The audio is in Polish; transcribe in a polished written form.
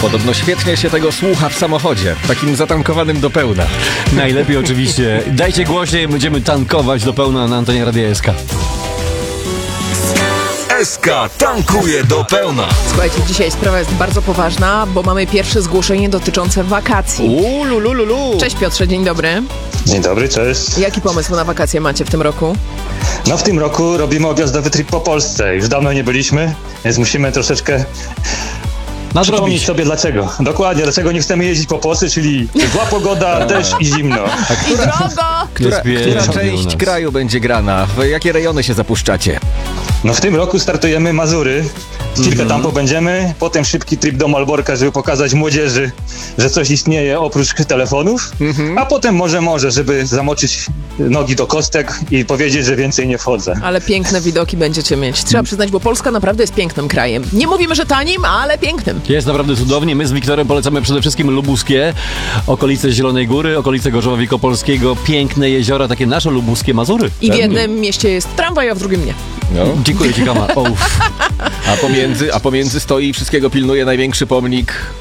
Podobno świetnie się tego słucha w samochodzie, takim zatankowanym do pełna. Najlepiej oczywiście. Dajcie głośniej, będziemy tankować do pełna na antenie Radia SK. SK tankuje do pełna. Słuchajcie, dzisiaj sprawa jest bardzo poważna, bo mamy pierwsze zgłoszenie dotyczące wakacji. Cześć Piotrze, dzień dobry. Dzień dobry, cześć. Jaki pomysł na wakacje macie w tym roku? No w tym roku robimy objazdowy trip po Polsce. Już dawno nie byliśmy, więc musimy troszeczkę przypomnieć sobie dlaczego. Dokładnie, dlaczego nie chcemy jeździć po Polsce, czyli zła pogoda, deszcz i zimno. I drogo! Która część kraju będzie grana? W jakie rejony się zapuszczacie? No w tym roku startujemy Mazury. Chwilkę tam pobędziemy, potem szybki trip do Malborka, żeby pokazać młodzieży, że coś istnieje oprócz telefonów, a potem może, żeby zamoczyć nogi do kostek i powiedzieć, że więcej nie wchodzę. Ale piękne widoki będziecie mieć. Trzeba przyznać, bo Polska naprawdę jest pięknym krajem. Nie mówimy, że tanim, ale pięknym. Jest naprawdę cudownie. My z Wiktorem polecamy przede wszystkim Lubuskie, okolice Zielonej Góry, okolice Gorzowa Wielkopolskiego, piękne jeziora, takie nasze lubuskie Mazury. I w jednym mieście jest tramwaj, a w drugim nie. No. Dziękuję Ci, Kama. A pomiędzy stoi i wszystkiego pilnuje największy pomnik